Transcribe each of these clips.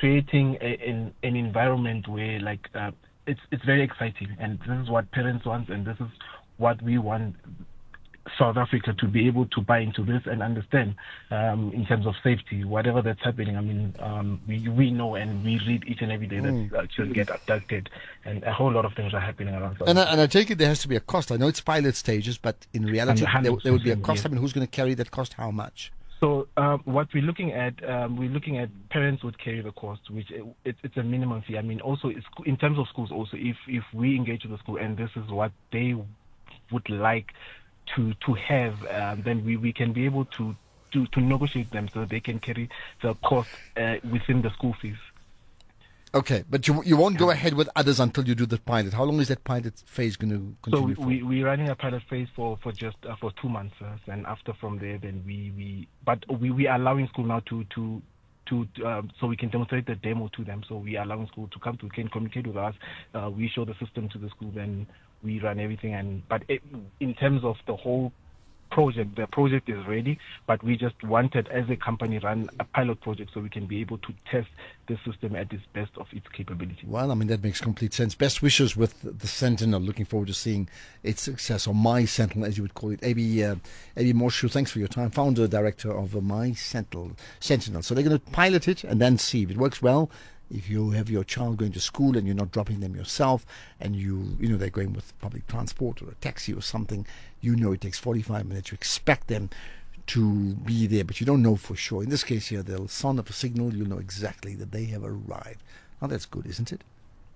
creating an environment where it's very exciting, and this is what parents want, and this is what we want South Africa to be able to buy into this and understand in terms of safety, whatever that's happening. I mean, we know and we read each and every day that children get abducted, and a whole lot of things are happening around South Africa. And I take it there has to be a cost. I know it's pilot stages, but in reality, there would be a cost. Yes. I mean, who's going to carry that cost? How much? So what we're looking at parents would carry the cost, which it's a minimum fee. I mean, also in terms of schools, also if we engage with the school and this is what they would like to have, then we can be able to negotiate them so they can carry the cost within the school fees. Okay, but you won't go ahead with others until you do the pilot. How long is that pilot phase going to continue? So we're running a pilot phase for just for 2 months, and after from there, then we are allowing school now to so we can demonstrate the demo to them. So we are allowing school to come to can communicate with us. We show the system to the school, then we run everything. In terms of the whole project, the project is ready, but we just wanted as a company run a pilot project so we can be able to test the system at its best of its capability. Well, I mean, that makes complete sense. Best wishes with the Sentinel. Looking forward to seeing its success, or My Sentinel, as you would call it. Abby Morshu, thanks for your time. Founder, director of My Sentinel. So they're going to pilot it and then see if it works well. If you have your child going to school and you're not dropping them yourself, and you know they're going with public transport or a taxi or something, it takes 45 minutes. You expect them to be there, but you don't know for sure. In this case here, they'll sound up a signal. You'll know exactly that they have arrived. Now that's good, isn't it?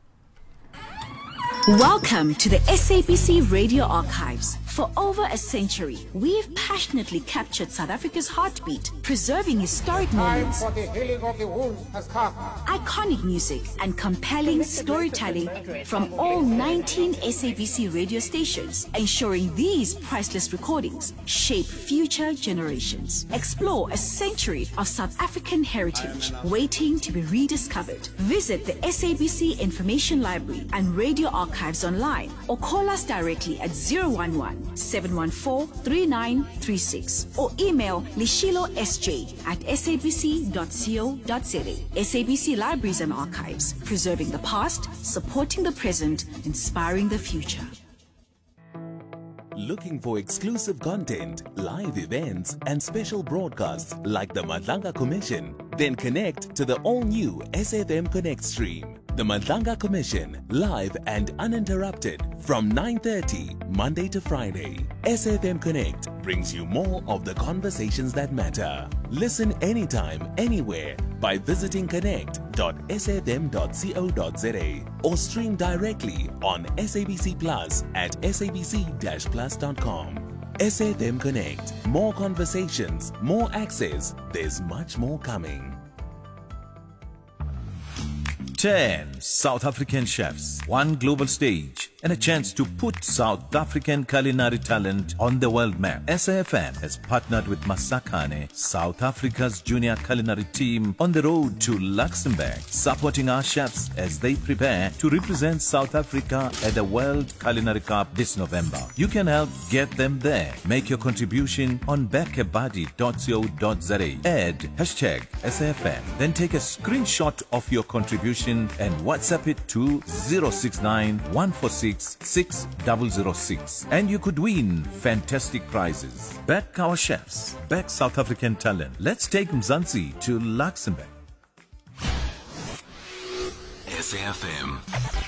Welcome to the SABC Radio Archives. For over a century, we've passionately captured South Africa's heartbeat, preserving historic moments, for the healing of the wounds has come. iconic music, and compelling storytelling from all 19 SABC radio stations, ensuring these priceless recordings shape future generations. Explore a century of South African heritage waiting to be rediscovered. Visit the SABC Information Library and Radio Archives online, or call us directly at 011-714-3936, or email lishilosj@sabc.co.za. SABC Libraries and Archives, preserving the past, supporting the present, inspiring the future. Looking for exclusive content, live events, and special broadcasts like the Madlanga Commission? Then connect to the all-new SFM Connect stream. The Madlanga Commission, live and uninterrupted from 9:30 Monday to Friday. SFM Connect brings you more of the conversations that matter. Listen anytime, anywhere by visiting connect.sfm.co.za or stream directly on SABC Plus at sabc-plus.com. SFM Connect. More conversations, more access. There's much more coming. 10 South African chefs, one global stage, and a chance to put South African culinary talent on the world map. SAFM has partnered with Masakane, South Africa's junior culinary team, on the road to Luxembourg, supporting our chefs as they prepare to represent South Africa at the World Culinary Cup this November. You can help get them there. Make your contribution on bekebadi.co.za. Add #SAFM. Then take a screenshot of your contribution and WhatsApp it to 069 146 6006. And you could win fantastic prizes. Back our chefs, back South African talent. Let's take Mzansi to Luxembourg. SAFM.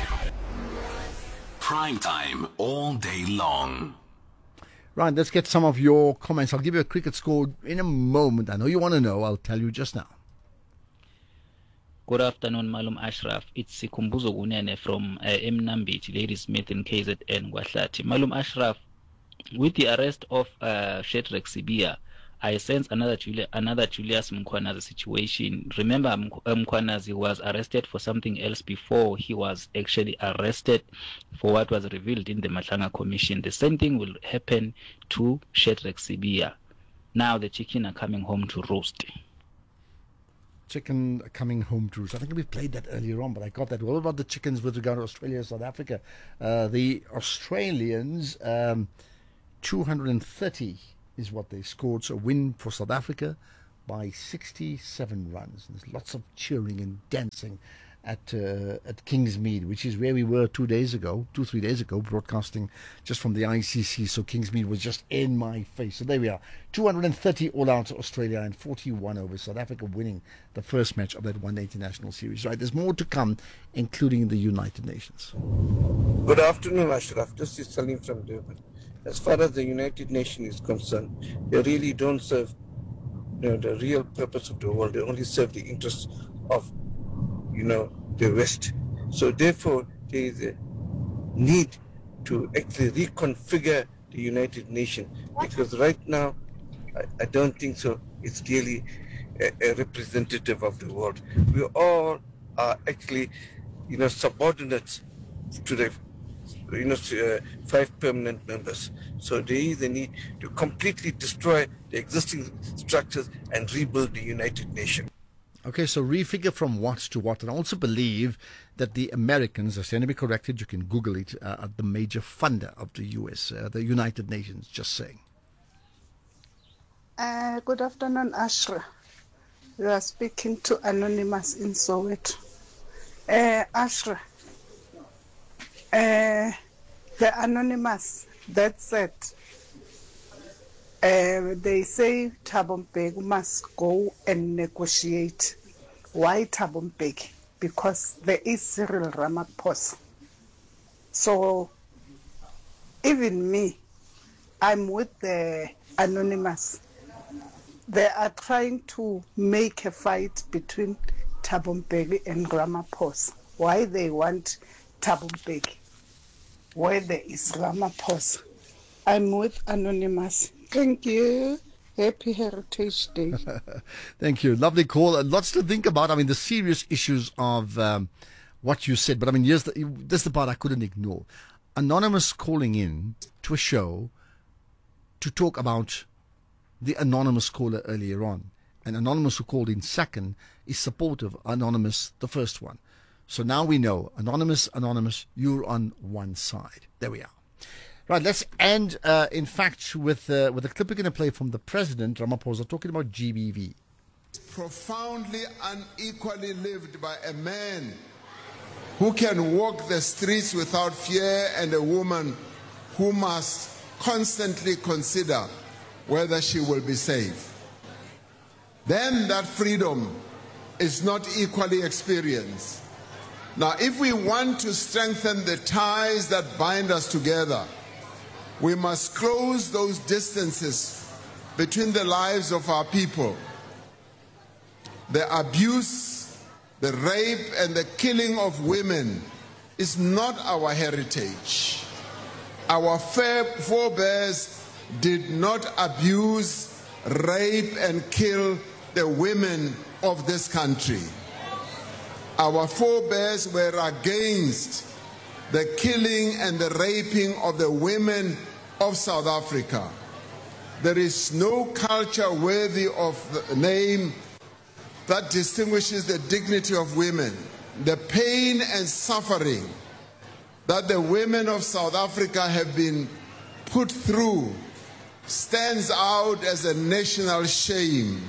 Prime time all day long. Right, let's get some of your comments. I'll give you a cricket score in a moment. I know you want to know. I'll tell you just now. Good afternoon, Malum Ashraf. It's Sikumbuzo Gunene from Mnambichi, Ladysmith in KZN, Gwahlati. Malum Ashraf, with the arrest of Shedrack Sibia, I sense another Julius Mkwanazi situation. Remember, Mkwanazi was arrested for something else before he was actually arrested for what was revealed in the Madlanga Commission. The same thing will happen to Shedrack Sibia. Now the chicken are coming home to roast. Chicken coming home to roost. I think we played that earlier on, but I got that. What about the chickens with regard to Australia and South Africa? The Australians, 230 is what they scored. So a win for South Africa, by 67 runs. And there's lots of cheering and dancing at Kingsmead, which is where we were 3 days ago, broadcasting just from the ICC. So Kingsmead was just in my face. So there we are, 230 all out Australia and 41 over South Africa, winning the first match of that one-day international series. Right, there's more to come, including the United Nations. Good afternoon, Ashraf. This is Salim from Durban. As far as the United Nations is concerned, they really don't serve the real purpose of the world. They only serve the interests of the West. So therefore, there is a need to actually reconfigure the United Nations, because right now, I don't think so. It's really a representative of the world. We all are actually, subordinates to the, 5 permanent members. So there is a need to completely destroy the existing structures and rebuild the United Nations. Okay, so refigure from what to what. And I also believe that the Americans, I stand to be corrected, you can Google it, are the major funder of the US, the United Nations, just saying. Good afternoon, Ashra. You are speaking to Anonymous in Soweto. Ashra, the Anonymous, that said, they say Thabo Mbeki must go and negotiate. Why Thabo Mbeki? Because there is Cyril Ramaphosa. So even me, I'm with the Anonymous. They are trying to make a fight between Thabo Mbeki and Ramaphosa. Why they want Thabo Mbeki where there is Ramaphosa? I'm with Anonymous. Thank you. Happy Heritage Day. Thank you. Lovely call. Lots to think about. I mean, the serious issues of what you said. But I mean, this is the part I couldn't ignore. Anonymous calling in to a show to talk about the anonymous caller earlier on. And Anonymous, who called in second, is supportive of Anonymous, the first one. So now we know, Anonymous, you're on one side. There we are. Right, let's end, in fact, with a clip we're going to play from the President, Ramaphosa, talking about GBV. Profoundly unequally lived by a man who can walk the streets without fear and a woman who must constantly consider whether she will be safe. Then that freedom is not equally experienced. Now, if we want to strengthen the ties that bind us together, we must close those distances between the lives of our people. The abuse, the rape, and the killing of women is not our heritage. Our forebears did not abuse, rape, and kill the women of this country. Our forebears were against the killing and the raping of the women of South Africa. There is no culture worthy of the name that distinguishes the dignity of women. The pain and suffering that the women of South Africa have been put through stands out as a national shame.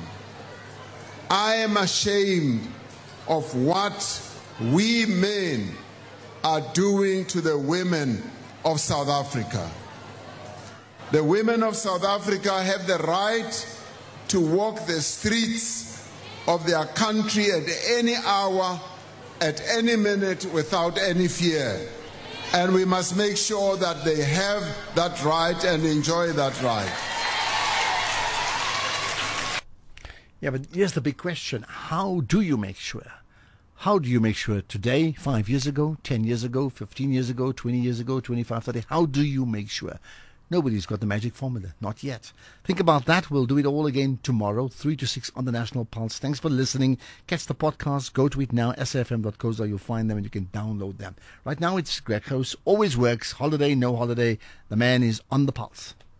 I am ashamed of what we men are doing to the women of South Africa. The women of South Africa have the right to walk the streets of their country at any hour, at any minute, without any fear. And we must make sure that they have that right and enjoy that right. Yeah, but here's the big question. How do you make sure? How do you make sure today, 5 years ago, 10 years ago, 15 years ago, 20 years ago, 25, 30? How do you make sure? Nobody's got the magic formula. Not yet. Think about that. We'll do it all again tomorrow, 3 to 6 on the National Pulse. Thanks for listening. Catch the podcast. Go to it now, safm.co.za. You'll find them and you can download them. Right now, it's Greg House. Always works. Holiday, no holiday. The man is on the pulse.